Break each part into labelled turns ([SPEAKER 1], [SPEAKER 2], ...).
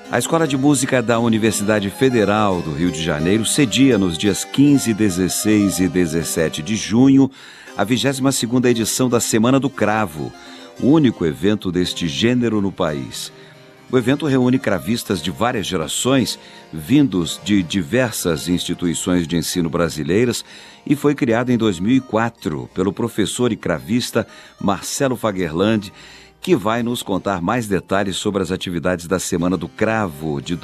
[SPEAKER 1] A Escola de Música da Universidade Federal do Rio de Janeiro cedia nos dias 15, 16 e 17 de junho a 22ª edição da Semana do Cravo, o único evento deste gênero no país. O evento reúne cravistas de várias gerações, vindos de diversas instituições de ensino brasileiras, e foi criado em 2004 pelo professor e cravista Marcelo Fagerland, que vai nos contar mais detalhes sobre as atividades da Semana do Cravo de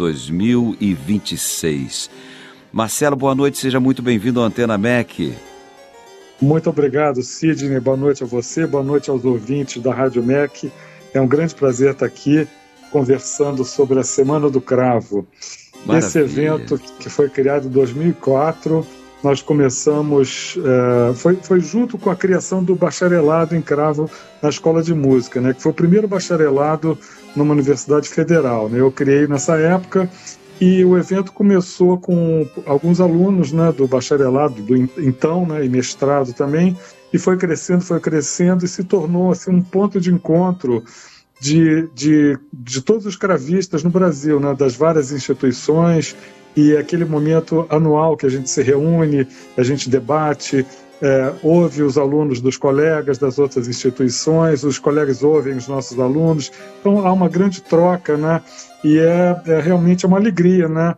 [SPEAKER 1] 2026. Marcelo, boa noite, seja muito bem-vindo à Antena MEC.
[SPEAKER 2] Muito obrigado, Sidney, boa noite a você, boa noite aos ouvintes da Rádio MEC. É um grande prazer estar aqui conversando sobre a Semana do Cravo.
[SPEAKER 1] Maravilha.
[SPEAKER 2] Esse evento que foi criado em 2004, nós começamos, foi junto com a criação do bacharelado em cravo na Escola de Música, né, que foi o primeiro bacharelado numa universidade federal, né. Eu criei nessa época e o evento começou com alguns alunos, né, do bacharelado, do então, né, e mestrado também, e foi crescendo e se tornou assim, um ponto de encontro de todos os cravistas no Brasil, né, das várias instituições, e aquele momento anual que a gente se reúne, a gente debate, ouve os alunos dos colegas das outras instituições, os colegas ouvem os nossos alunos, então há uma grande troca, né? E realmente uma alegria, né?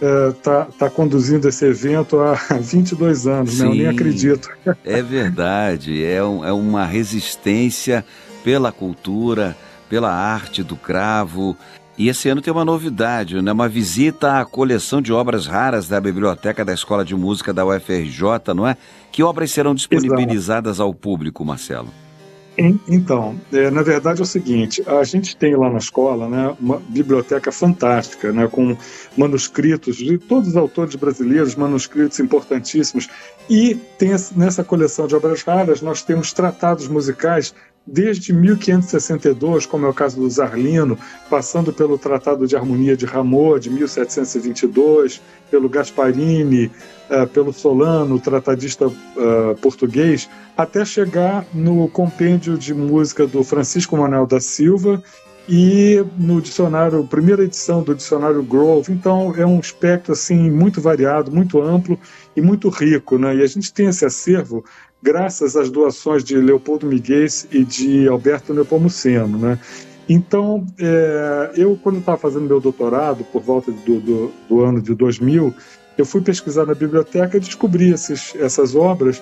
[SPEAKER 2] Tá conduzindo esse evento há 22 anos, né? Eu nem acredito.
[SPEAKER 1] É verdade, é uma resistência pela cultura, pela arte do cravo. E esse ano tem uma novidade, né? Uma visita à coleção de obras raras da Biblioteca da Escola de Música da UFRJ, não é? Que obras serão disponibilizadas ao público, Marcelo?
[SPEAKER 2] Então, na verdade é o seguinte, a gente tem lá na escola, né, uma biblioteca fantástica, né, com manuscritos de todos os autores brasileiros, manuscritos importantíssimos, e nessa coleção de obras raras nós temos tratados musicais desde 1562, como é o caso do Zarlino, passando pelo Tratado de Harmonia de Rameau, de 1722, pelo Gasparini, pelo Solano, tratadista português, até chegar no compêndio de música do Francisco Manuel da Silva e no dicionário, primeira edição do dicionário Grove. Então é um espectro assim, muito variado, muito amplo e muito rico, né? E a gente tem esse acervo graças às doações de Leopoldo Miguel e de Alberto Nepomuceno, né? Então, eu, quando estava fazendo meu doutorado, por volta do ano de 2000, eu fui pesquisar na biblioteca e descobri essas obras.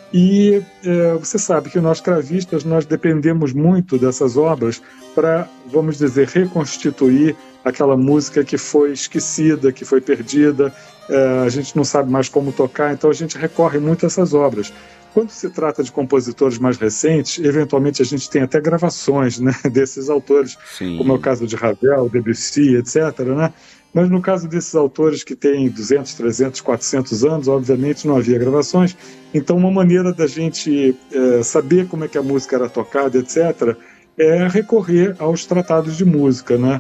[SPEAKER 2] E você sabe que nós cravistas, nós dependemos muito dessas obras para, vamos dizer, reconstituir aquela música que foi esquecida, que foi perdida, a gente não sabe mais como tocar, então a gente recorre muito a essas obras. Quando se trata de compositores mais recentes, eventualmente a gente tem até gravações, né, desses autores,
[SPEAKER 1] Sim.
[SPEAKER 2] Como é o caso de Ravel, Debussy, etc., né? Mas no caso desses autores que têm 200, 300, 400 anos, obviamente não havia gravações. Então uma maneira da gente saber como é que a música era tocada, etc., é recorrer aos tratados de música, né?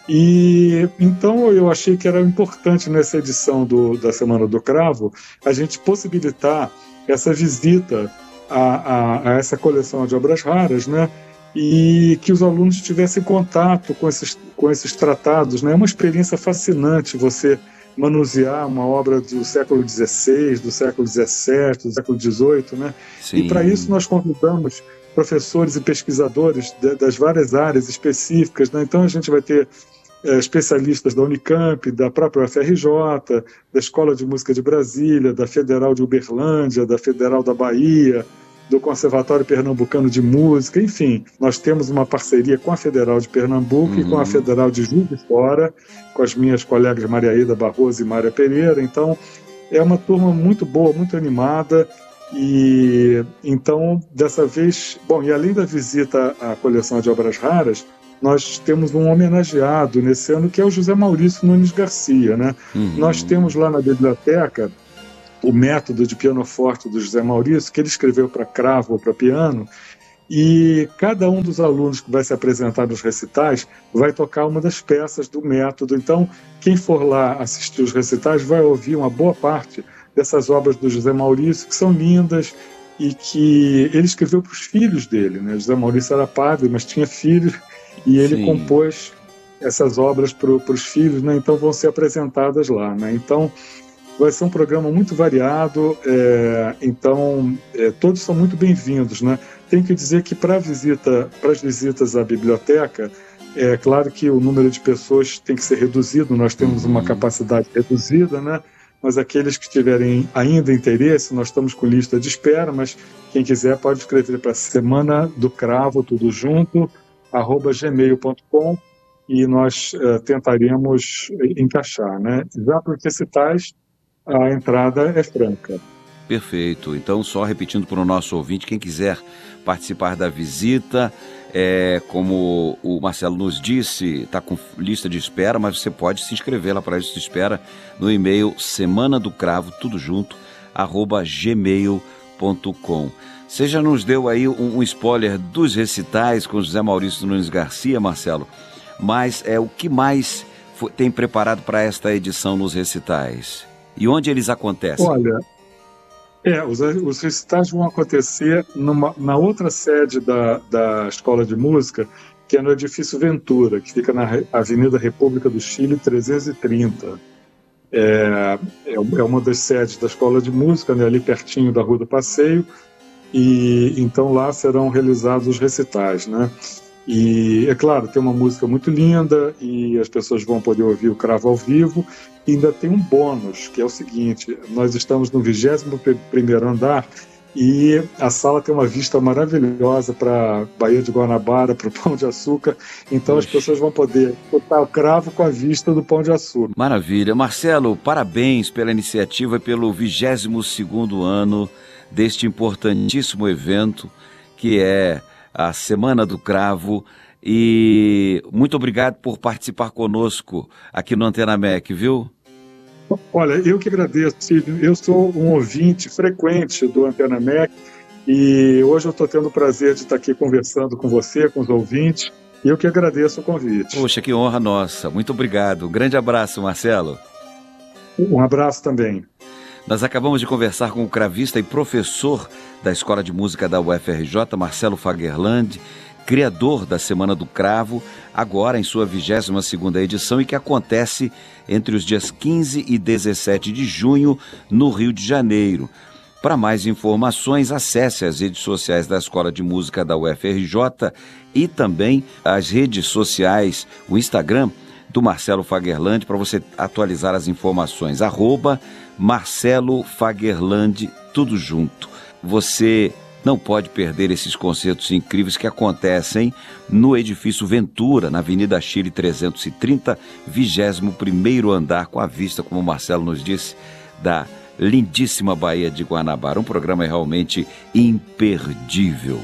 [SPEAKER 2] E então eu achei que era importante nessa edição da Semana do Cravo a gente possibilitar essa visita a essa coleção de obras raras, né? E que os alunos tivessem contato com esses tratados, né? É uma experiência fascinante você manusear uma obra do século XVI, do século XVII, do século XVIII, né?
[SPEAKER 1] Sim.
[SPEAKER 2] E para isso nós convidamos professores e pesquisadores das várias áreas específicas, né? Então a gente vai ter especialistas da Unicamp, da própria UFRJ, da Escola de Música de Brasília, da Federal de Uberlândia, da Federal da Bahia, do Conservatório Pernambucano de Música, enfim, nós temos uma parceria com a Federal de Pernambuco e com a Federal de Juiz de Fora, com as minhas colegas Maria Ida Barroso e Mária Pereira. Então é uma turma muito boa, muito animada. E então, dessa vez, bom, e além da visita à coleção de obras raras, nós temos um homenageado nesse ano, que é o José Maurício Nunes Garcia, né? Nós temos lá na biblioteca o método de pianoforte do José Maurício, que ele escreveu para cravo ou para piano, e cada um dos alunos que vai se apresentar nos recitais vai tocar uma das peças do método. Então, quem for lá assistir os recitais vai ouvir uma boa parte dessas obras do José Maurício, que são lindas e que ele escreveu para os filhos dele, né? José Maurício era padre, mas tinha filhos, e ele compôs essas obras para os filhos, né? Então vão ser apresentadas lá, né? Então vai ser um programa muito variado, todos são muito bem-vindos, né? Tenho que dizer que para as visitas à biblioteca, é claro que o número de pessoas tem que ser reduzido, nós temos uma capacidade reduzida, né? Mas aqueles que tiverem ainda interesse, nós estamos com lista de espera, mas quem quiser pode escrever para Semana do Cravo, tudo junto, @gmail.com, e nós tentaremos encaixar, né? Já para os recitais, a entrada é franca.
[SPEAKER 1] Perfeito. Então, só repetindo para o nosso ouvinte, quem quiser participar da visita, como o Marcelo nos disse, está com lista de espera, mas você pode se inscrever lá para a lista de espera no e-mail semanadocravo, tudo junto, @gmail.com. Você já nos deu aí um spoiler dos recitais com José Maurício Nunes Garcia, Marcelo, mas o que mais tem preparado para esta edição nos recitais? E onde eles acontecem?
[SPEAKER 2] Olha, os recitais vão acontecer na outra sede da Escola de Música, que é no Edifício Ventura, que fica na Avenida República do Chile, 330. É uma das sedes da Escola de Música, né, ali pertinho da Rua do Passeio, e então lá serão realizados os recitais, né? E, é claro, tem uma música muito linda e as pessoas vão poder ouvir o Cravo ao vivo. E ainda tem um bônus, que é o seguinte: nós estamos no 21º andar e a sala tem uma vista maravilhosa para a Baía de Guanabara, para o Pão de Açúcar. Então as pessoas vão poder botar o cravo com a vista do Pão de Açúcar.
[SPEAKER 1] Maravilha. Marcelo, parabéns pela iniciativa e pelo 22º ano deste importantíssimo evento, que é a Semana do Cravo, e muito obrigado por participar conosco aqui no Antena MEC, viu?
[SPEAKER 2] Olha, eu que agradeço, Silvio. Eu sou um ouvinte frequente do Antena MEC e hoje eu estou tendo o prazer de estar aqui conversando com você, com os ouvintes, e eu que agradeço o convite.
[SPEAKER 1] Poxa, que honra nossa. Muito obrigado. Um grande abraço, Marcelo.
[SPEAKER 2] Um abraço também.
[SPEAKER 1] Nós acabamos de conversar com o cravista e professor da Escola de Música da UFRJ, Marcelo Fagerland, criador da Semana do Cravo, agora em sua 22ª edição, e que acontece entre os dias 15 e 17 de junho no Rio de Janeiro. Para mais informações, acesse as redes sociais da Escola de Música da UFRJ e também as redes sociais, o Instagram do Marcelo Fagerland, para você atualizar as informações, @Marcelo Fagerland, tudo junto. Você não pode perder esses concertos incríveis que acontecem no Edifício Ventura, na Avenida Chile 330, 21º andar, com a vista, como o Marcelo nos disse, da lindíssima Baía de Guanabara. Um programa realmente imperdível.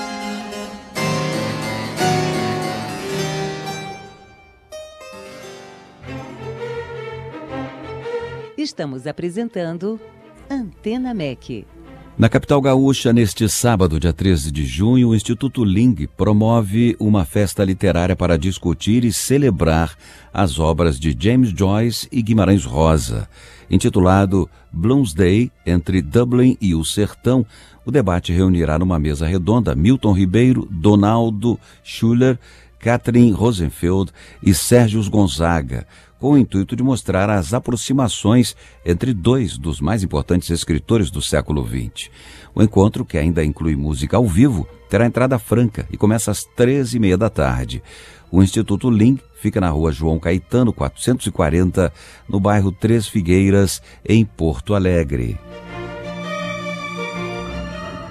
[SPEAKER 3] Estamos apresentando Antena MEC.
[SPEAKER 1] Na capital gaúcha, neste sábado, dia 13 de junho, o Instituto Ling promove uma festa literária para discutir e celebrar as obras de James Joyce e Guimarães Rosa. Intitulado Bloomsday, entre Dublin e o Sertão, o debate reunirá numa mesa redonda Milton Ribeiro, Donaldo Schuller, Catherine Rosenfeld e Sérgio Gonzaga, com o intuito de mostrar as aproximações entre dois dos mais importantes escritores do século XX. O encontro, que ainda inclui música ao vivo, terá entrada franca e começa às 13h30 da tarde. O Instituto Ling fica na rua João Caetano, 440, no bairro Três Figueiras, em Porto Alegre.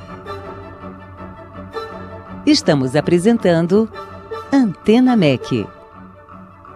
[SPEAKER 3] Estamos apresentando Antena MEC.